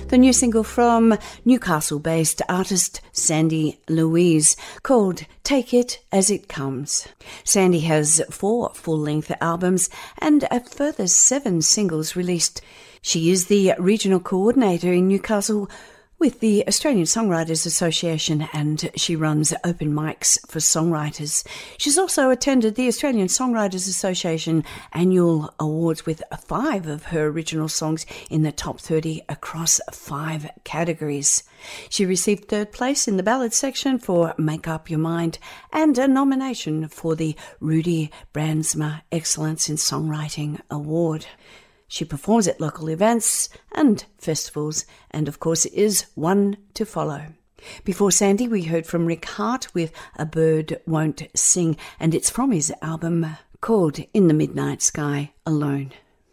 The new single from Newcastle-based artist Sandy Louise called Take It As It Comes. Sandy has 4 full-length albums and a further 7 singles released. She is the regional coordinator in Newcastle with the Australian Songwriters Association, and she runs open mics for songwriters. She's also attended the Australian Songwriters Association annual awards with 5 of her original songs in the top 30 across 5 categories. She received 3rd place in the ballad section for Make Up Your Mind and a nomination for the Rudy Brandsma Excellence in Songwriting Award. She performs at local events and festivals and, of course, is one to follow. Before Sandy, we heard from Rick Hart with A Bird Won't Sing, and it's from his album called In the Midnight Sky Alone.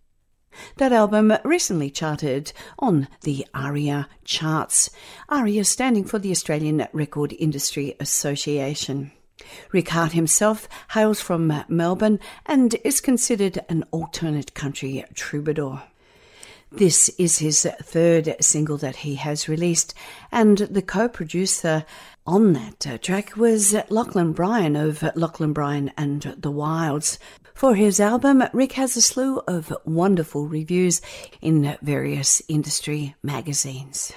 That album recently charted on the ARIA charts, ARIA standing for the Australian Record Industry Association. Rick Hart himself hails from Melbourne and is considered an alternate country troubadour. This is his 3rd single that he has released, and the co-producer on that track was Lachlan Bryan of Lachlan Bryan and the Wilds. For his album, Rick has a slew of wonderful reviews in various industry magazines.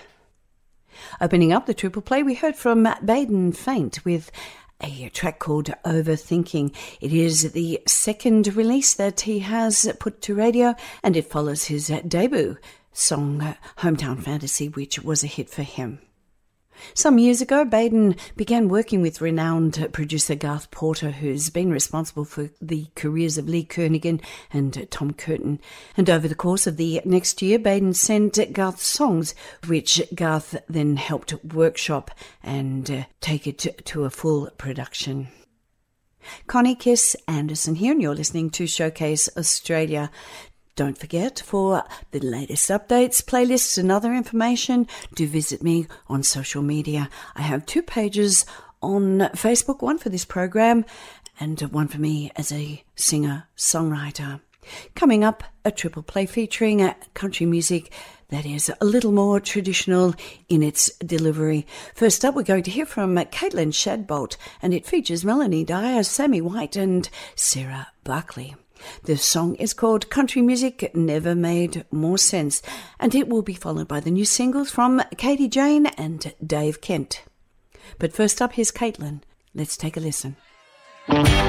Opening up the triple play, we heard from Baden Faint with a track called Overthinking. It is the 2nd release that he has put to radio, and it follows his debut song, Hometown Fantasy, which was a hit for him. Some years ago, Baden began working with renowned producer Garth Porter, who's been responsible for the careers of Lee Kernaghan and Tom Curtin. And over the course of the next year, Baden sent Garth songs, which Garth then helped workshop and take it to a full production. Connie Kiss Anderson here, and you're listening to Showcase Australia. Don't forget, for the latest updates, playlists and other information, do visit me on social media. I have 2 pages on Facebook, one for this program and one for me as a singer-songwriter. Coming up, a triple play featuring country music that is a little more traditional in its delivery. First up, we're going to hear from Caitlin Shadbolt, and it features Melanie Dyer, Sammy White and Sarah Buckley. The song is called Country Music Never Made More Sense, and it will be followed by the new singles from Katie Jane and Dave Kent. But first up, here's Caitlin. Let's take a listen.